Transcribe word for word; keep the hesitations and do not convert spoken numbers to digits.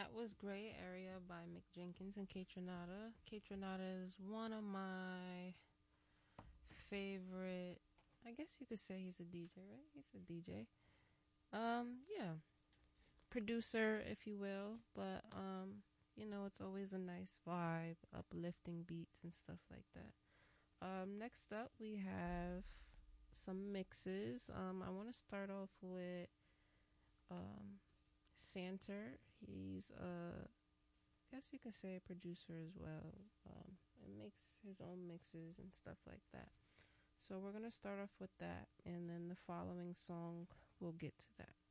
That was Gray Area by Mick Jenkins and Kaytranada. Kaytranada is one of my favorite. I guess you could say he's a D J, right? He's a D J. Um, yeah, producer, if you will. But um, you know, it's always a nice vibe, uplifting beats and stuff like that. Um, next up we have some mixes. Um, I want to start off with um, Santer. He's a, I guess you could say a producer as well. Um, and makes his own mixes and stuff like that. So we're gonna start off with that, and then the following song we'll get to that.